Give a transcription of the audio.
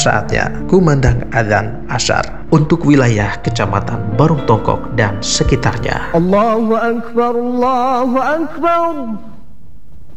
saatnya kumandang adzan asyar untuk wilayah Kecamatan Barung Tongkok dan sekitarnya. Allahu Akbar, Allahu Akbar.